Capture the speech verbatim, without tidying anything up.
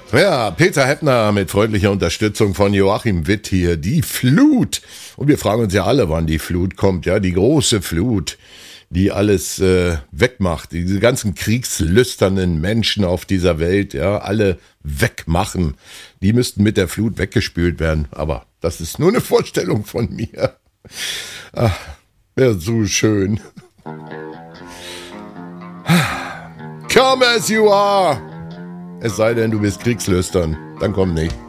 Ja, Peter Heppner mit freundlicher Unterstützung von Joachim Witt hier, die Flut. Und wir fragen uns ja alle, wann die Flut kommt, ja, die große Flut, die alles äh, wegmacht, diese ganzen kriegslüsternen Menschen auf dieser Welt, ja, alle wegmachen. Die müssten mit der Flut weggespült werden, aber das ist nur eine Vorstellung von mir. Ach, wäre so schön. Come as you are. Es sei denn, du bist kriegslüstern. Dann komm nicht.